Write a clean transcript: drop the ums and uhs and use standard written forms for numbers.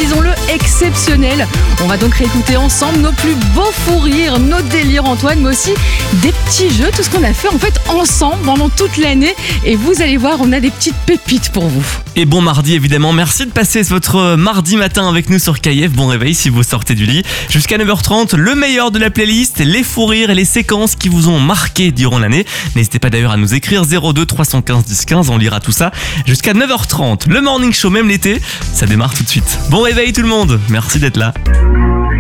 disons-le, exceptionnel. On va donc réécouter ensemble nos plus beaux fous rires, nos délires Antoine, mais aussi des petits jeux, tout ce qu'on a fait en fait ensemble pendant toute l'année. Et vous allez voir, on a des petites pépites pour vous. Et bon mardi évidemment, merci de passer votre mardi matin avec nous sur KF. Bon réveil si vous sortez du lit. Jusqu'à 9h30, le meilleur de la playlist, les fous rires et les séquences qui vous ont marqué durant l'année. N'hésitez pas d'ailleurs à nous écrire 02 315 10 15, on lira tout ça. Jusqu'à 9h30, le morning show même l'été, ça démarre tout de suite. Bon réveil tout le monde, merci d'être là.